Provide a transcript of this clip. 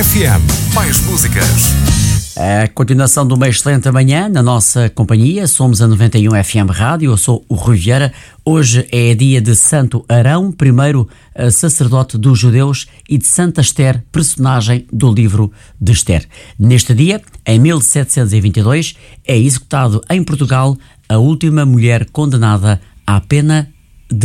FM, mais músicas. A continuação de uma excelente manhã na nossa companhia, somos a 91 FM Rádio, eu sou o Rui Vieira. Hoje é dia de Santo Arão, primeiro sacerdote dos judeus, e de Santa Esther, personagem do livro de Esther. Neste dia, em 1722, é executado em Portugal a última mulher condenada à pena